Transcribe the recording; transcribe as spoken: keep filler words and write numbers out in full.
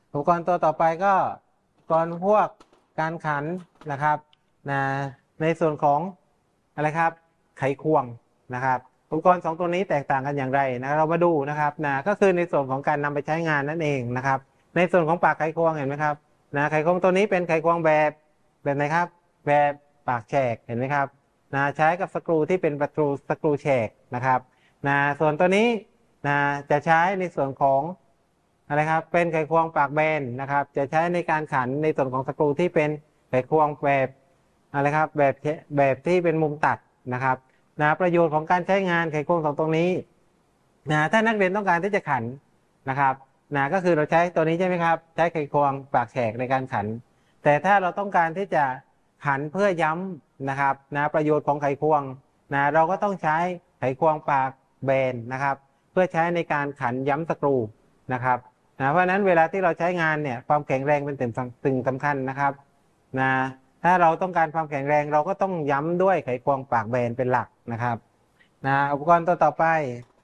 อุปกรณ์ตัวต่อไปก็อุปกรณ์พวกการขันนะครับนะในส่วนของอะไรครับไขควงนะครับอุปกรณ์สองตัวนี้แตกต่างกันอย่างไรนะเรามาดูนะครับนะก็คือในส่วนของการนำไปใช้งานนั่นเองนะครับในส่วนของปากไขควงเห็นไหมครับนะไขควงตัวนี้เป็นไขควงแบบแบบไหนครับแบบปากแฉกเห็นไหมครับนะใช้กับสกรูที่เป็นประตูสกรูแฉกนะครับนะส่วนตัวนี้นะจะใช้ในส่วนของอะไรครับเป็นไขควงปากแบนนะครับจะใช้ในการขันในส่วนของสกรูที่เป็นไขควงแบบอะไรครับแบบแบบที่เป็นมุมตัดนะครับนะประโยชน์ของการใช้งานไขควงสองตรงนี้นะถ้านักเรียนต้องการที่จะขันนะครับนะก็คือเราใช้ตัวนี้ใช่ไหมครับใช้ไขควงปากแฉกในการขันแต่ถ้าเราต้องการที่จะขันเพื่อย้ำนะครับนะประโยชน์ของไขควงนะเราก็ต้องใช้ไขควงปากแบนนะครับเพื่อใช้ในการขันย้ำสกรูนะครับนะเพราะฉะนั้นเวลาที่เราใช้งานเนี่ยความแข็งแรงเป็นสิ่งสำคัญนะครับนะถ้าเราต้องการความแข็งแรงเราก็ต้องย้ำด้วยไขควงปากแบนเป็นหลักนะครับนะอุปกรณ์ตัวต่อไป